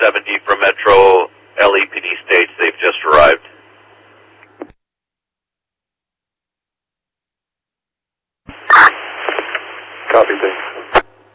70 from Metro LEPD states they've just arrived. Copy, thanks.